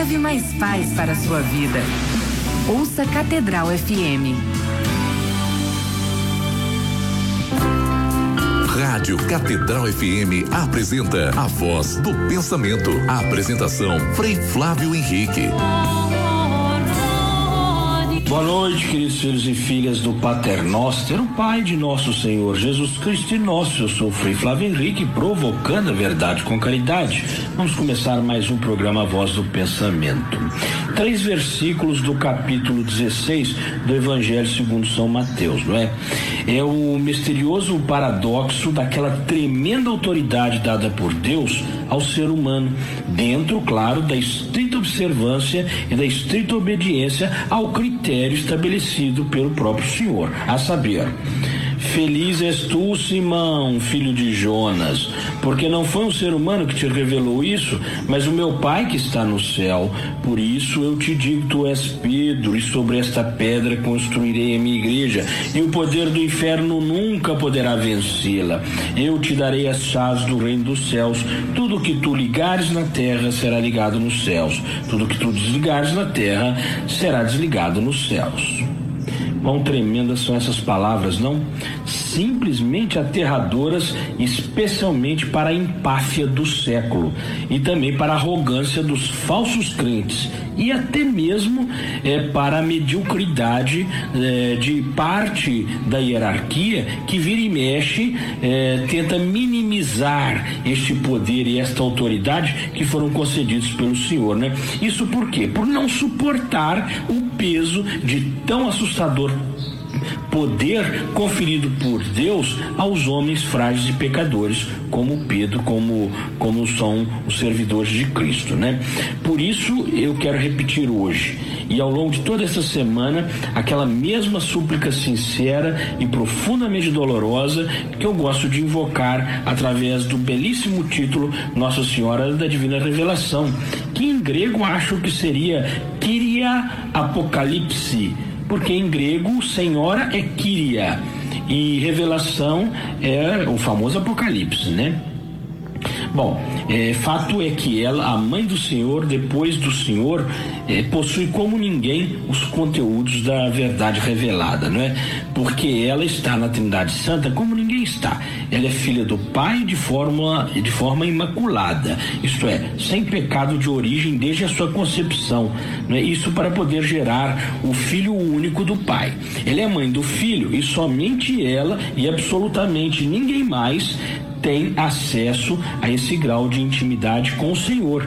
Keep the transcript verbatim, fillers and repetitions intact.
leve mais paz para a sua vida. Ouça Catedral F M. Rádio Catedral F M apresenta A Voz do Pensamento. A apresentação Frei Flávio Henrique. Boa noite, queridos filhos e filhas do Pater Noster, o Pai de nosso Senhor Jesus Cristo e nosso. Eu sou o Frei Flávio Henrique, provocando a verdade com caridade. Vamos começar mais um programa A Voz do Pensamento. Três versículos do capítulo dezesseis do Evangelho segundo São Mateus, não é? É o misterioso paradoxo daquela tremenda autoridade dada por Deus ao ser humano, dentro, claro, da estrita observância e da estrita obediência ao critério estabelecido pelo próprio Senhor, a saber: feliz és tu, Simão, filho de Jonas, porque não foi um ser humano que te revelou isso, mas o meu Pai que está no céu. Por isso eu te digo, tu és Pedro, e sobre esta pedra construirei a minha igreja, e o poder do inferno nunca poderá vencê-la. Eu te darei as chaves do reino dos céus. Tudo que tu ligares na terra será ligado nos céus, tudo que tu desligares na terra será desligado nos céus. Quão tremendas são essas palavras, não? Simplesmente aterradoras, especialmente para a empáfia do século e também para a arrogância dos falsos crentes e até mesmo é, para a mediocridade é, de parte da hierarquia que vira e mexe, é, tenta minimizar este poder e esta autoridade que foram concedidos pelo Senhor, né? Isso por quê? Por não suportar o peso de tão assustador poder conferido por Deus aos homens frágeis e pecadores, como Pedro, como, como são os servidores de Cristo, né? Por isso eu quero repetir hoje e ao longo de toda essa semana aquela mesma súplica sincera e profundamente dolorosa que eu gosto de invocar através do belíssimo título Nossa Senhora da Divina Revelação, que em grego acho que seria Kyria Apocalipse, porque em grego senhora é Kyria e revelação é o famoso Apocalipse, né? Bom, é, fato é que ela, a mãe do Senhor, depois do Senhor, é, possui como ninguém os conteúdos da verdade revelada, não é? Porque ela está na Trindade Santa como ninguém está. Ela é filha do Pai de forma, de forma imaculada, isto é, sem pecado de origem desde a sua concepção, não é? Isso para poder gerar o Filho único do Pai. Ela é mãe do Filho e somente ela e absolutamente ninguém mais tem acesso a esse grau de intimidade com o Senhor.